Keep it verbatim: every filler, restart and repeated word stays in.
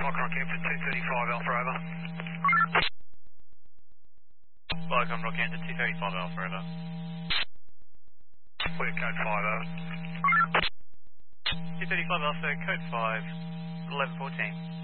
Viacom Rockhampton two thirty-five Alpha over. Viacom Rockhampton two thirty-five Alpha over. We're code five over. two thirty-five Alpha, code five, eleven fourteen.